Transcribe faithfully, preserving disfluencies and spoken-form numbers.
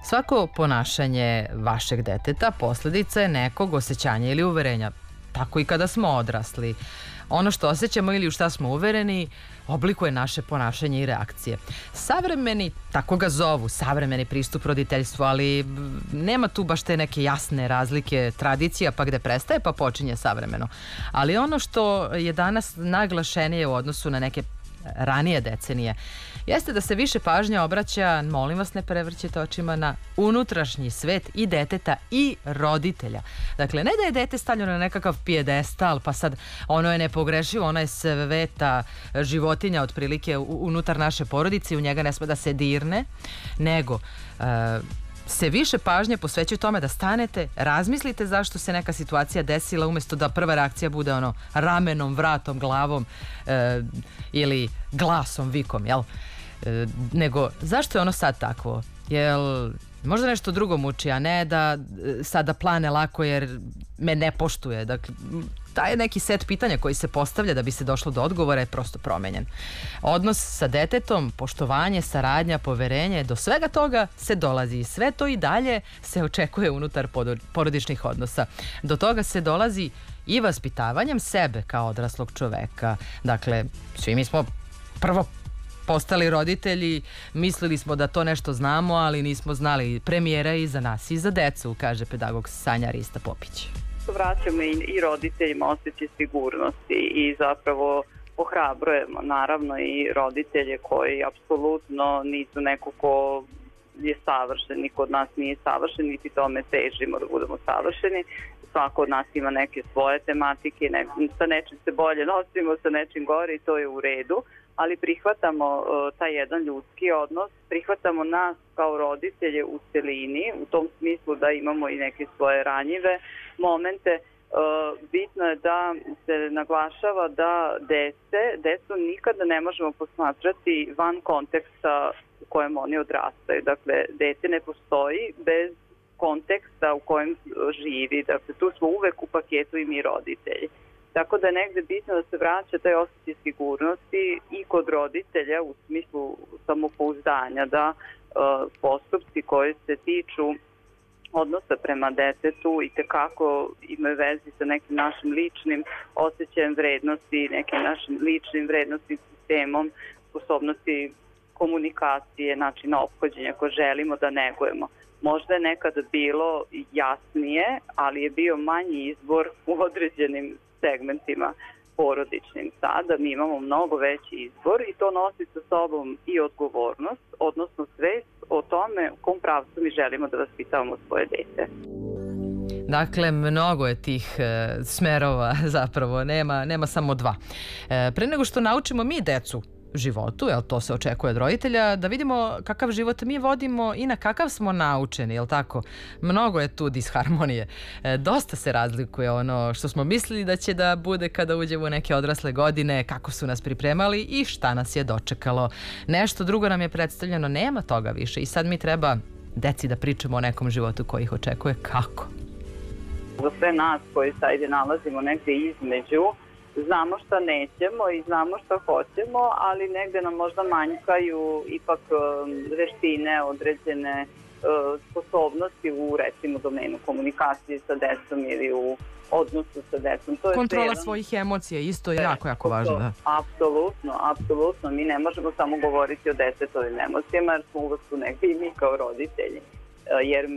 Svako ponašanje vašeg deteta posledica je nekog osjećanja ili uverenja. Tako i kada smo odrasli. Ono što osjećamo ili u šta smo uvereni oblikuje naše ponašanje i reakcije. Savremeni, tako ga zovu, savremeni pristup roditeljstvu, ali nema tu baš te neke jasne razlike, tradicija pa gde prestaje pa počinje savremeno. Ali ono što je danas naglašenije u odnosu na neke ranije decenije jeste da se više pažnja obraća, molim vas ne prevrćete očima, na unutrašnji svet i deteta i roditelja. Dakle, ne da je dete stavljeno na nekakav pijedestal, pa sad ono je nepogrešivo, ono je sveta životinja otprilike unutar naše porodice i u njega ne sme da se dirne, nego uh, se više pažnje posvećuje tome da stanete, razmislite zašto se neka situacija desila, umjesto da prva reakcija bude ono ramenom, vratom, glavom e, ili glasom, vikom, jel? E, nego zašto je ono sad takvo? Jel možda nešto drugo muči, a ne da sada plane lako jer me ne poštuje. Dakle, taj neki set pitanja koji se postavlja da bi se došlo do odgovora je prosto promenjen. Odnos sa detetom, poštovanje, saradnja, poverenje, do svega toga se dolazi i sve to i dalje se očekuje unutar porodičnih odnosa. Do toga se dolazi i vaspitavanjem sebe kao odraslog čoveka. Dakle, svi mi smo prvo postali roditelji, mislili smo da to nešto znamo, ali nismo znali. Premijera i za nas i za decu, kaže pedagog Sanja Rista Popić. Vraćamo i, i roditeljima osjećaj sigurnosti i zapravo ohrabrujemo naravno i roditelje koji apsolutno nisu neko ko je savršen, niko od nas nije savršen, niti tome težimo da budemo savršeni. Svako od nas ima neke svoje tematike, ne, sa nečim se bolje nosimo, sa nečim gore i to je u redu, ali prihvatamo uh, taj jedan ljudski odnos, prihvatamo nas kao roditelje u celini, u tom smislu da imamo i neke svoje ranjive momente. Uh, bitno je da se naglašava da dece, decu nikada ne možemo posmatrati van konteksta u kojem oni odrastaju. Dakle, dete ne postoji bez konteksta u kojem živi. Dakle, tu smo uvek u paketu i mi roditelji. Tako da je negde bitno da se vraća taj osjećaj sigurnosti i kod roditelja u smislu samopouzdanja, da uh, postupci koji se tiču odnosa prema detetu i tekako imaju vezi sa nekim našim ličnim osjećajem vrednosti, nekim našim ličnim vrednostnim sistemom, sposobnosti komunikacije, načina ophođenja koje želimo da negujemo. Možda je nekada bilo jasnije, ali je bio manji izbor u određenim segmentima porodičnim. Sada mi imamo mnogo veći izbor i to nosi sa sobom i odgovornost, odnosno svest o tome u kom pravcu mi želimo da vaspitavamo svoje dete. Dakle, mnogo je tih e, smerova zapravo, nema, nema samo dva. E, pre nego što naučimo mi decu životu, jel to se očekuje od roditelja, da vidimo kakav život mi vodimo i na kakav smo naučeni, jel tako? Mnogo je tu disharmonije. E, dosta se razlikuje ono što smo mislili da će da bude kada uđemo u neke odrasle godine, kako su nas pripremali i šta nas je dočekalo. Nešto drugo nam je predstavljeno, nema toga više i sad mi treba deci da pričamo o nekom životu koji ih očekuje. Kako? Za sve nas koji sajde nalazimo negde između, znamo šta nećemo i znamo šta hoćemo, ali negde nam možda manjkaju ipak veštine, određene sposobnosti u, recimo, domenu komunikacije sa decom ili u odnosu sa decom. To je kontrola jedan... svojih emocija isto je jako, jako važno. Da. Apsolutno, apsolutno. Mi ne možemo samo govoriti o detetovim emocijama jer smo uvek tu negde i mi kao roditelji. Jer